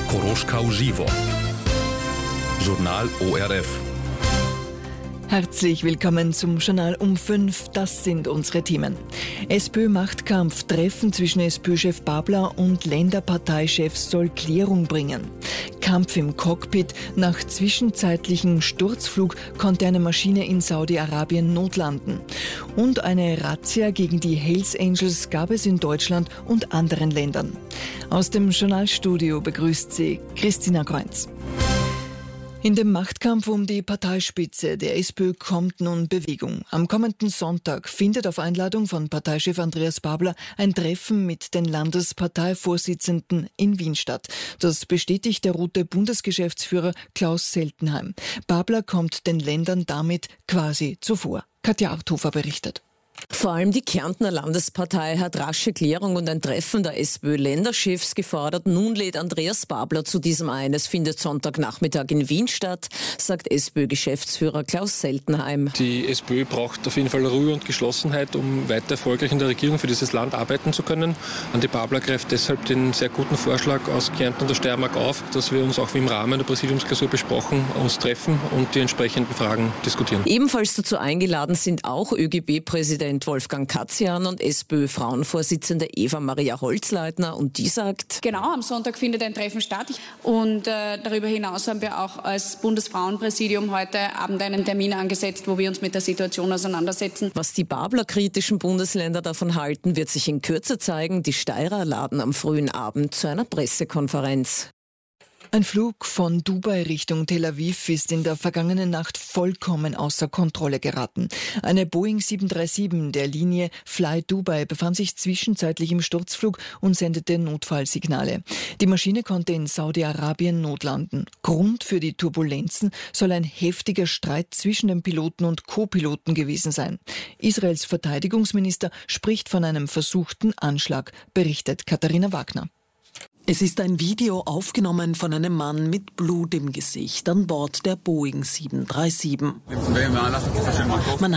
Koroška uživo. Journal ORF. Herzlich willkommen zum Journal um 5. Das sind unsere Themen. SPÖ-Machtkampf, Treffen zwischen SPÖ-Chef Babler und Länderparteichefs soll Klärung bringen. Kampf im Cockpit. Nach zwischenzeitlichem Sturzflug konnte eine Maschine in Saudi-Arabien notlanden. Und eine Razzia gegen die Hells Angels gab es in Deutschland und anderen Ländern. Aus dem Journalstudio begrüßt sie Christina Kreuz. In dem Machtkampf um die Parteispitze der SPÖ kommt nun Bewegung. Am kommenden Sonntag findet auf Einladung von Parteichef Andreas Babler ein Treffen mit den Landesparteivorsitzenden in Wien statt. Das bestätigt der Rote-Bundesgeschäftsführer Klaus Seltenheim. Babler kommt den Ländern damit quasi zuvor. Katja Arthofer berichtet. Vor allem die Kärntner Landespartei hat rasche Klärung und ein Treffen der SPÖ-Länderchefs gefordert. Nun lädt Andreas Babler zu diesem ein. Es findet Sonntagnachmittag in Wien statt, sagt SPÖ-Geschäftsführer Klaus Seltenheim. Die SPÖ braucht auf jeden Fall Ruhe und Geschlossenheit, um weiter erfolgreich in der Regierung für dieses Land arbeiten zu können. Andi Babler greift deshalb den sehr guten Vorschlag aus Kärnten und der Steiermark auf, dass wir uns auch wie im Rahmen der Präsidiumsklausur besprochen uns treffen und die entsprechenden Fragen diskutieren. Ebenfalls dazu eingeladen sind auch ÖGB-Präsident Wolfgang Katzian und SPÖ-Frauenvorsitzende Eva-Maria Holzleitner, und die sagt: Genau, am Sonntag findet ein Treffen statt und darüber hinaus haben wir auch als Bundesfrauenpräsidium heute Abend einen Termin angesetzt, wo wir uns mit der Situation auseinandersetzen. Was die Babler-kritischen Bundesländer davon halten, wird sich in Kürze zeigen. Die Steirer laden am frühen Abend zu einer Pressekonferenz. Ein Flug von Dubai Richtung Tel Aviv ist in der vergangenen Nacht vollkommen außer Kontrolle geraten. Eine Boeing 737 der Linie Fly Dubai befand sich zwischenzeitlich im Sturzflug und sendete Notfallsignale. Die Maschine konnte in Saudi-Arabien notlanden. Grund für die Turbulenzen soll ein heftiger Streit zwischen dem Piloten und Co-Piloten gewesen sein. Israels Verteidigungsminister spricht von einem versuchten Anschlag, berichtet Katharina Wagner. Es ist ein Video aufgenommen von einem Mann mit Blut im Gesicht an Bord der Boeing 737. Man